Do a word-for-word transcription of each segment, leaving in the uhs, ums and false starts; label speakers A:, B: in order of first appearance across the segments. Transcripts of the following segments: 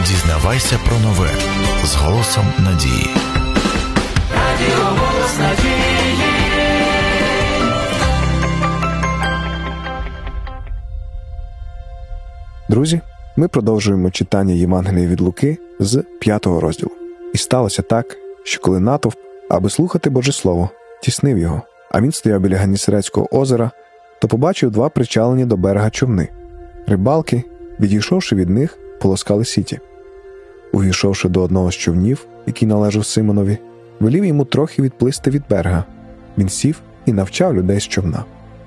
A: Дізнавайся про нове з голосом надії.
B: Радіо «Голос надії».
C: Друзі, ми продовжуємо читання Євангелія від Луки з п'ятого розділу. І сталося так, що коли натовп, аби слухати Боже Слово, тіснив його, а він стояв біля Генісаретського озера, то побачив два причалені до берега човни. Рибалки, відійшовши від них, полоскали сіті. Увійшовши до одного з човнів, який належав Симонові, велів йому трохи відплисти від берега. Він сів і навчав людей з човна.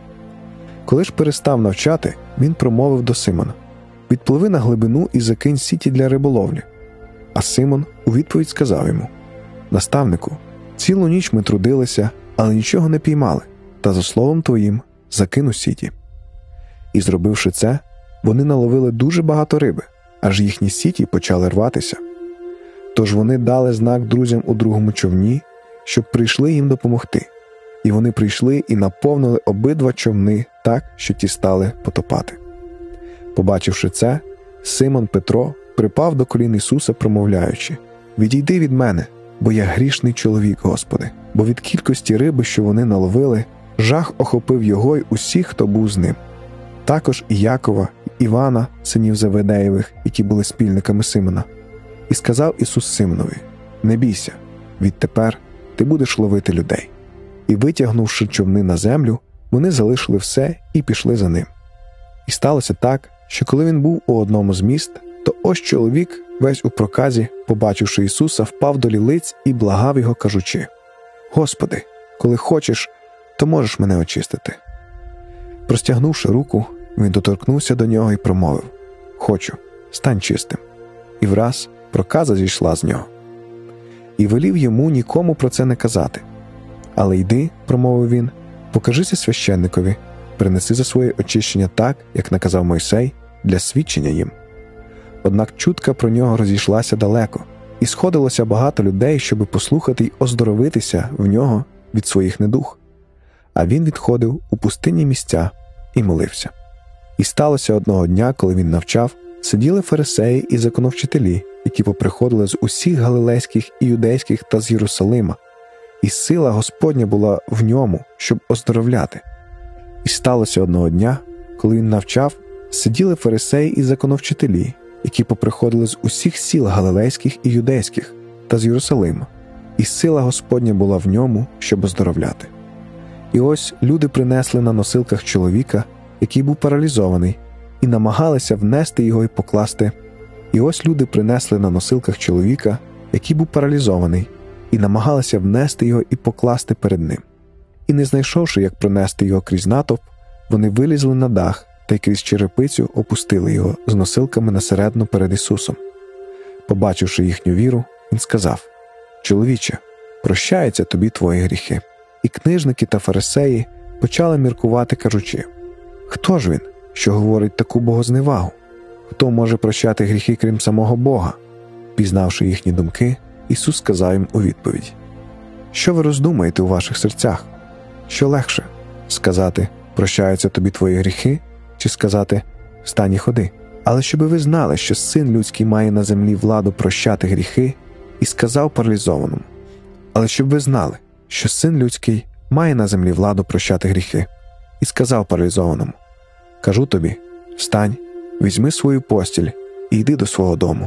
C: Коли ж перестав навчати, він промовив до Симона: «Відпливи на глибину і закинь сіті для риболовлі». А Симон у відповідь сказав йому: «Наставнику, цілу ніч ми трудилися, але нічого не піймали, та за словом твоїм закину сіті». І зробивши це, вони наловили дуже багато риби, аж їхні сіті почали рватися. Тож вони дали знак друзям у другому човні, щоб прийшли їм допомогти. І вони прийшли і наповнили обидва човни так, що ті стали потопати. Побачивши це, Симон Петро припав до колін Ісуса, промовляючи: «Відійди від мене, бо я грішний чоловік, Господи». Бо від кількості риби, що вони наловили, жах охопив його й усіх, хто був з ним. Також і Якова, і Івана, синів Заведеєвих, які були спільниками Симона. І сказав Ісус Симонові: «Не бійся, відтепер ти будеш ловити людей». І, витягнувши човни на землю, вони залишили все і пішли за ним. І сталося так, що коли він був у одному з міст, то ось чоловік, весь у проказі, побачивши Ісуса, впав до лілиць і благав його, кажучи: «Господи, коли хочеш, то можеш мене очистити». Простягнувши руку, він доторкнувся до нього і промовив: «Хочу, стань чистим». І враз проказа зійшла з нього. І велів йому нікому про це не казати. «Але йди, – промовив він, – покажися священникові, принеси за своє очищення так, як наказав Мойсей, для свідчення їм». Однак чутка про нього розійшлася далеко, і сходилося багато людей, щоби послухати й оздоровитися в нього від своїх недуг. А він відходив у пустинні місця і молився. І сталося одного дня, коли він навчав, сиділи фарисеї і законовчителі, які поприходили з усіх галилейських і юдейських та з Єрусалима, і сила Господня була в ньому, щоб оздоровляти. І сталося одного дня, коли він навчав, сиділи фарисеї і законовчителі, які поприходили з усіх сіл галилейських і юдейських та з Єрусалима, і сила Господня була в ньому, щоб оздоровляти. І ось люди принесли на носилках чоловіка, який був паралізований, і намагалися внести його і покласти. І ось люди принесли на носилках чоловіка, який був паралізований, і намагалися внести його і покласти перед ним. І не знайшовши, як пронести його крізь натовп, вони вилізли на дах та й крізь черепицю опустили його з носилками на середину перед Ісусом. Побачивши їхню віру, він сказав: «Чоловіче, прощаються тобі твої гріхи». І книжники та фарисеї почали міркувати, кажучи: «Хто ж він, що говорить таку богозневагу? Хто може прощати гріхи, крім самого Бога?» Пізнавши їхні думки, Ісус сказав їм у відповідь: «Що ви роздумаєте у ваших серцях? Що легше – сказати: прощаються тобі твої гріхи, чи сказати: встань і ходи? Але щоби ви знали, що Син людський має на землі владу прощати гріхи, і сказав паралізованому: але щоб ви знали, що Син людський має на землі владу прощати гріхи, і сказав паралізованому: кажу тобі, встань, візьми свою постіль і йди до свого дому.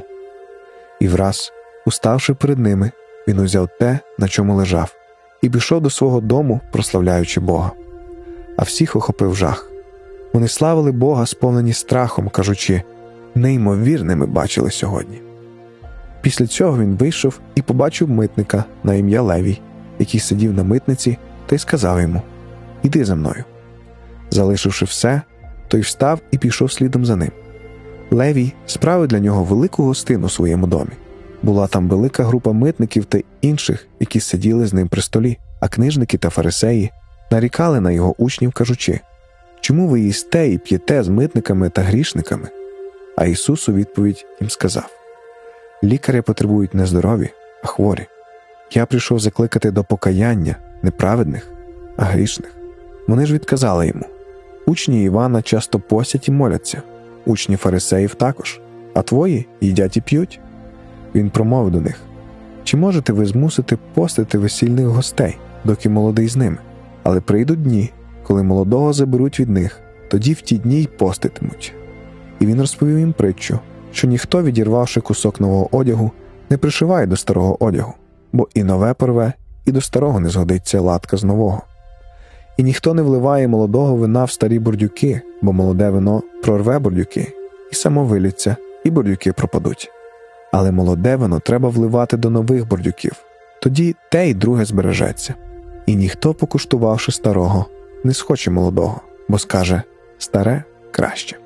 C: І враз, уставши перед ними, він узяв те, на чому лежав, і пішов до свого дому, прославляючи Бога. А всіх охопив жах. Вони славили Бога, сповнені страхом, кажучи: неймовірне ми бачили сьогодні. Після цього він вийшов і побачив митника на ім'я Левій, який сидів на митниці, та й сказав йому: «Іди за мною». Залишивши все, той встав і пішов слідом за ним. Левій справив для нього велику гостину у своєму домі. Була там велика група митників та інших, які сиділи з ним при столі, а книжники та фарисеї нарікали на його учнів, кажучи: «Чому ви їсте і п'єте з митниками та грішниками?» А Ісус у відповідь їм сказав: «Лікаря потребують не здорові, а хворі. Я прийшов закликати до покаяння не праведних, а грішних». Вони ж відказали йому: «Учні Івана часто постять і моляться, учні фарисеїв також, а твої їдять і п'ють». Він промовив до них: «Чи можете ви змусити постити весільних гостей, доки молодий з ними? Але прийдуть дні, коли молодого заберуть від них, тоді в ті дні й поститимуть». І він розповів їм притчу, що ніхто, відірвавши кусок нового одягу, не пришиває до старого одягу, бо і нове порве, і до старого не згодиться латка з нового. І ніхто не вливає молодого вина в старі бурдюки, бо молоде вино прорве бурдюки, і само вилється, і бурдюки пропадуть. Але молоде вино треба вливати до нових бурдюків, тоді те й друге збережеться. І ніхто, покуштувавши старого, не схоче молодого, бо скаже: старе краще.